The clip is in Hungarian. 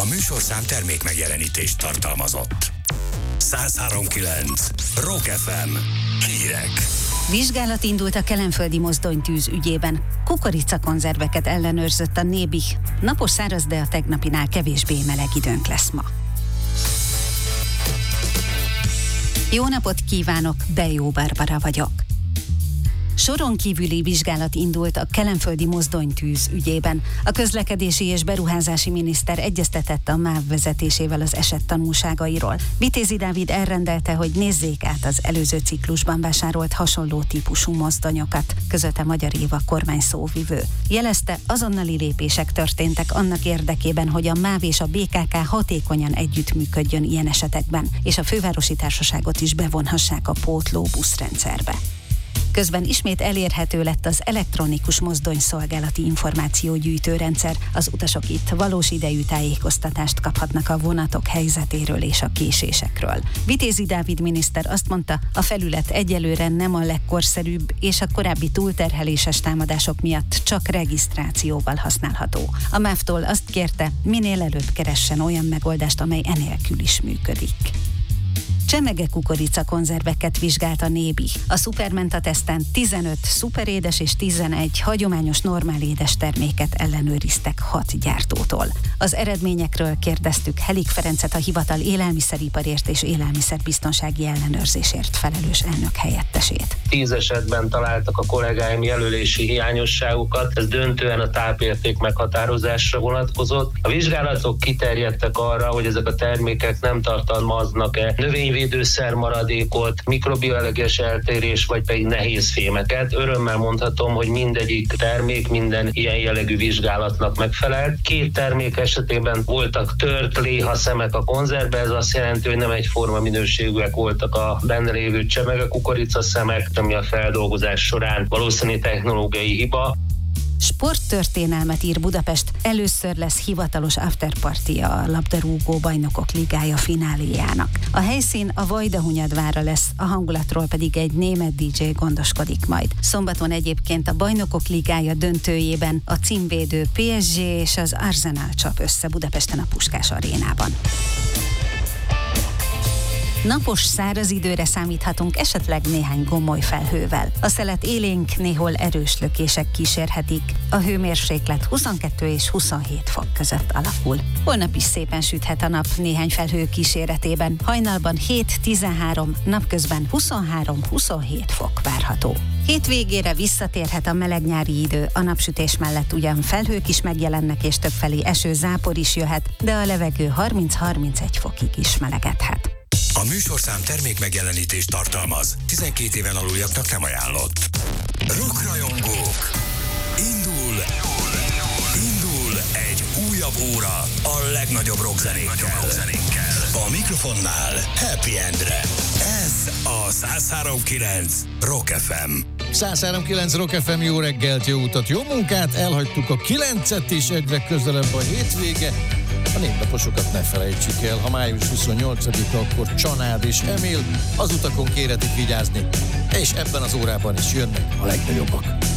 műsorszám termék megjelenítést tartalmazott. 103.9 Rock FM. Hírek. Vizsgálat indult a kelenföldi mozdonytűz ügyében. Kukoricakonzerveket ellenőrzött a Nébi. Napos száraz, de a tegnapinál kevésbé meleg időnk lesz ma. Jó napot kívánok, Bejó Barbara vagyok. Soron kívüli vizsgálat indult a kelenföldi mozdonytűz ügyében. A közlekedési és beruházási miniszter egyeztetett a MÁV vezetésével az eset tanulságairól. Vitézi Dávid elrendelte, hogy nézzék át az előző ciklusban vásárolt hasonló típusú mozdonyokat, közölte Magyar Éva kormány szóvivő. Jelezte, azonnali lépések történtek annak érdekében, hogy a MÁV és a BKK hatékonyan együttműködjön ilyen esetekben, és a fővárosi társaságot is bevonhassák a pótló buszrendszerbe. Közben ismét elérhető lett az elektronikus mozdonyszolgálati információgyűjtőrendszer. Az utasok itt valós idejű tájékoztatást kaphatnak a vonatok helyzetéről és a késésekről. Vitézi Dávid miniszter azt mondta, a felület egyelőre nem a legkorszerűbb, és a korábbi túlterheléses támadások miatt csak regisztrációval használható. A MÁV-tól azt kérte, minél előbb keressen olyan megoldást, amely enélkül is működik. Csemege kukoricakonzerveket vizsgált a Nébi. A Supermenta teszten 15 szuperédes és 11 hagyományos normál édes terméket ellenőriztek 6 gyártótól. Az eredményekről kérdeztük Helik Ferencet, a hivatal élelmiszeriparért és élelmiszerbiztonsági ellenőrzésért felelős elnök helyettesét. 10 esetben találtak a kollégáim jelölési hiányosságokat, ez döntően a tápérték meghatározásra vonatkozott. A vizsgálatok kiterjedtek arra, hogy ezek a termékek nem tartalmaznak-e növényvédőszer maradékot, mikrobioeleges eltérés, vagy pedig nehéz fémeket. Örömmel mondhatom, hogy mindegyik termék minden ilyen jellegű vizsgálatnak megfelelt. 2 termék esetében voltak tört léhaszemek a konzervbe, ez azt jelenti, hogy nem egyforma minőségűek voltak a benne lévő csemege kukoricaszemek, ami a feldolgozás során valószínű technológiai hiba. Sporttörténelmet ír Budapest, először lesz hivatalos afterparty a labdarúgó bajnokok ligája fináléjának. A helyszín a Vajdahunyadvára lesz, a hangulatról pedig egy német DJ gondoskodik majd. Szombaton egyébként a bajnokok ligája döntőjében a címvédő PSG és az Arsenal csap össze Budapesten a Puskás arénában. Napos, száraz időre számíthatunk, esetleg néhány gomoly felhővel. A szelet élénk, néhol erős lökések kísérhetik. A hőmérséklet 22 és 27 fok között alakul. Holnap is szépen süthet a nap néhány felhő kíséretében. Hajnalban 7-13, napközben 23-27 fok várható. Hétvégére visszatérhet a meleg nyári idő, a napsütés mellett ugyan felhők is megjelennek és többfelé eső, zápor is jöhet, de a levegő 30-31 fokig is melegedhet. A műsorszám termék megjelenítést tartalmaz. 12 éven aluljaknak nem ajánlott. Rockrajongók! Indul egy újabb óra a legnagyobb rockzenékkel. A mikrofonnál Happy Endre. Ez a 103.9 Rock FM. 103.9 Rock FM, jó reggelt, jó utat, jó munkát, elhagytuk a 9-et is, egyre közelebb a hétvége. A névnaposokat ne felejtsük el, ha május 28-a, akkor Csanád és Emil, az utakon kéretik vigyázni, és ebben az órában is jönnek a legnagyobbak.